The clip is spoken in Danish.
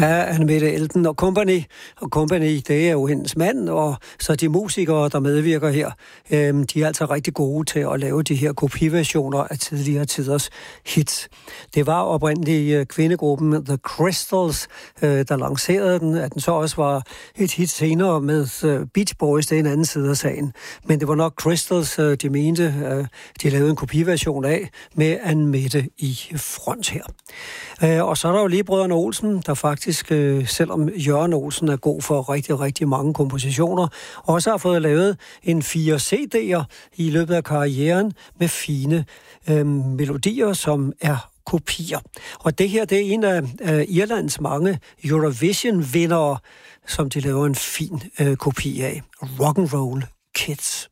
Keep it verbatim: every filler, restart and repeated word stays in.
Ja, Anne-Mette Elten og Company. Og Company, det er jo hendes mand, og så de musikere, der medvirker her, øhm, de er altså rigtig gode til at lave de her kopiversioner af tidligere tiders hits. Det var oprindeligt kvindegruppen The Crystals, øh, der lancerede den, at den så også var et hit senere med øh, Beach Boys, det er en anden side af sagen. Men det var nok Crystals, øh, de mente, øh, de lavede en kopiversion af, med Anne-Mette i front her. Øh, og så er der jo lige brødrene Olsen, der faktisk, øh, selvom Jørgen Olsen er god for rigtig, rigtig mange kompositioner, også har fået lavet en fire C D'er i løbet af karrieren med fine øh, melodier, som er kopier. Og det her, det er en af øh, Irlands mange Eurovision-vindere, som de laver en fin øh, kopi af. Rock'n'Roll Kids.